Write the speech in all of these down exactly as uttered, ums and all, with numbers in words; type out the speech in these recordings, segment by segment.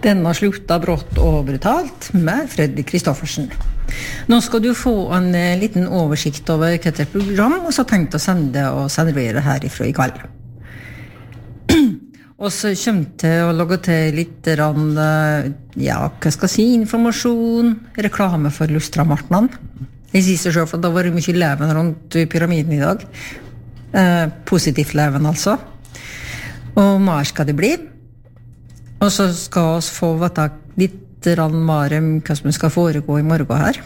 Denna slutta brått og brutalt med Fredrik Kristoffersen. Nå skal du få en liten oversikt over hva det program, og så tenkt å sende og servere herifra i kveld. Og så kommer til å logge til litt rann, ja, hva skal jeg si, informasjon, reklame for Lustramartnan. Jeg sier seg selv, for det var mye leven rundt pyramiden i dag. Eh, positivt leven, altså. Og mer skal det bli. Og så skal vi få vite litt rann mer om hva som skal foregå i morgen her.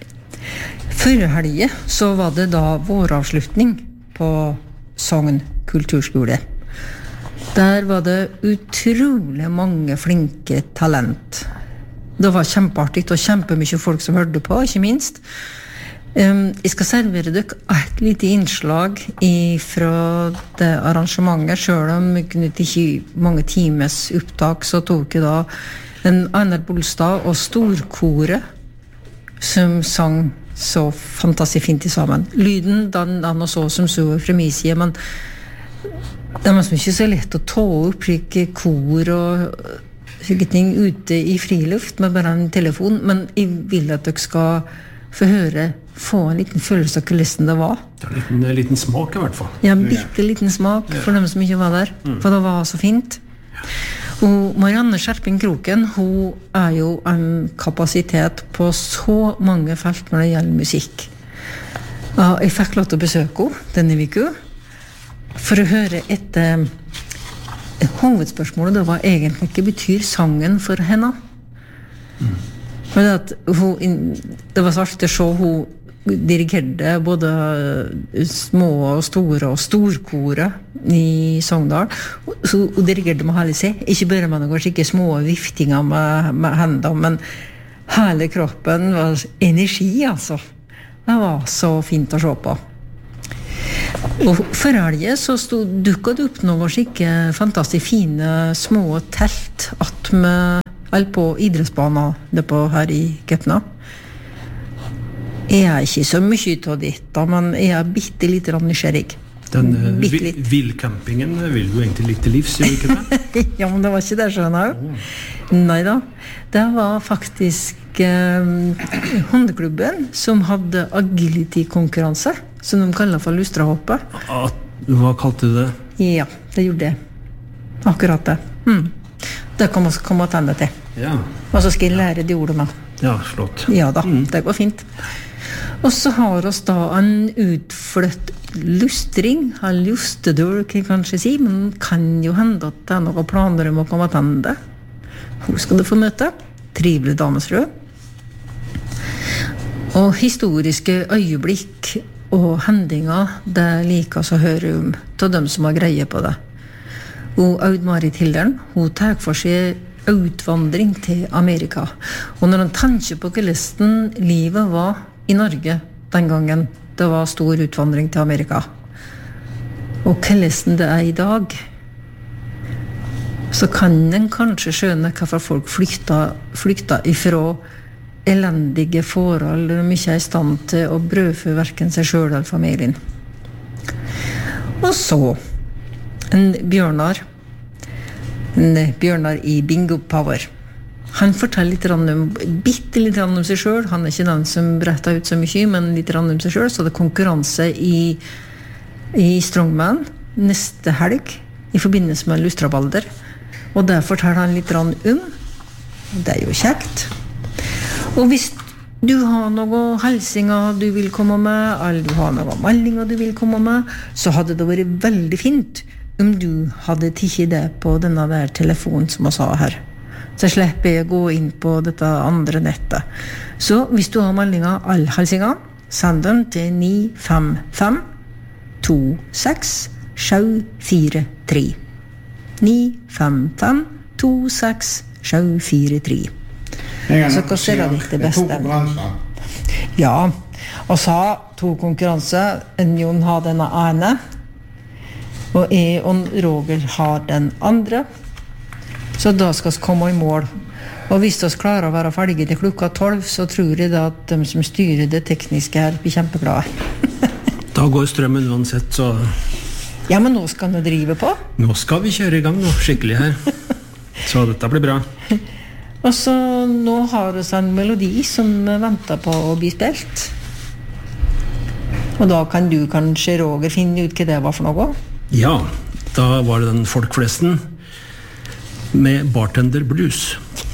Før helge så var det da våravslutning på Sogn kulturskole. Der var det utrolig mange flinke talent. Det var kjempeartig og kjempemye folk som hørte på, ikke minst. Um, jeg skal servere dere et lite innslag fra det arrangementet, selv om jeg kunne ikke mange times opptak, så tok jeg da en Einar Bolstad og storkoret som sang så fantastisk fint sammen. Lyden, den han og så som så fra min side, men det er ikke så lett å ta opp like kor og slike ting ute i friluft med bare en telefon, men jeg vil at dere skal få høre, få en liten følelse av kulissen det var. Det er en liten, en liten smak i hvert fall. Ja, en bitte liten smak for dem som ikke var der, mm. for det var så fint. Og Marianne Skjerping Kroken, hun er jo en kapasitet på så mange felt når det gjelder musikk. Jeg fikk lov til å besøke henne denne uka, for å høre etter hovedspørsmålet, det var egentlig hva betyr sangen for henne. Mm. For det, at hun, det var så alltid å se hun dirigerte både små og store og storkore i Sogndal. Så hun dirigerte med hele seg, ikke bare med noen skikkelig små viftinger med, med hendene, men hele kroppen var energi, altså. Det var så fint å se på. Og for helge så stod, dukket det opp noen skikkelig fantastisk fine små telt at med all på idrettsbanen det på her i Gøtna. Jeg er ikke så mye av dette, men jeg er bitte litt nysgjerrig. Den uh, villcampingen vil du egentlig litt til livs, gjør ikke det? Ja, men det var ikke det, skjønner jeg. Oh. Neida, det var faktisk uh, hundeklubben som hadde agility-konkurranse, som de kaller for lustrahoppet. Ah, hva kalte du det? Ja, det gjorde det. Akkurat det. Mm. Det kan vi komme til til. Ja. Og så skal jeg lære de ordene. Ja, flott. Ja da, mm. det går fint. Og så har vi da en utfløtt lustring, en lustedør, kan jeg kanskje si, men kan jo hende at det er noen planer om å komme til det. Hun skal du få møte. Trivelig damesfrø. Og historiske øyeblikk og hendinger, det liker oss å høre om til dem som har greie på det. Og Aud-Marit Hilderen, hun tar for seg utvandring til Amerika. Og når hun tenker på hvordan livet var i Norge den gangen, det var stor utvandring til Amerika. Og hvordan det er i dag, så kan en kanskje skjønne hvorfor folk flykta, flykta ifra elendige forhold, og de ikke er i stand til å brødfø hverken seg selv eller familien. Og så en Bjørnar, en Bjørnar i Bingo Power. Han forteller litt om, bitte litt om seg selv. Han er ikke den som bretter ut så mye, men litt om seg selv. Så det er konkurranse i, i Strongman neste helg i forbindelse med Lustrabalder. Og det forteller han litt om. Det er jo kjekt. Og hvis du har noen helsinger du vil komme med, eller du har noen meldinger du vil komme med, så hadde det vært veldig fint om du hadde tikket det på denne der telefonen som jeg sa her. Så slipper jeg å gå inn på dette andre nettet. Så hvis du har meldinger, alle helsinger, send dem til ni fem fem to seks sju fire tre. ni fem fem to seks sju fire tre. Så hva ser det ditt det beste? Ja, og så to konkurranser. En Jon har denne ene, og jeg og Roger har den andre. Så da skal vi komme i mål. Og hvis vi klarer å være ferdige til klokka tolv, så tror jeg da at de som styrer det tekniske her blir kjempeglade. Da går strømmen uansett, så... Ja, men nå skal vi drive på. Nå skal vi kjøre i gang nå, skikkelig her. Så dette blir bra. Og så nå har vi en melodi som venter på å bli spilt. Og da kan du kanskje, Roger, finne ut hva det var for noe? Ja, da var det den folkflesten med Bartender Blues.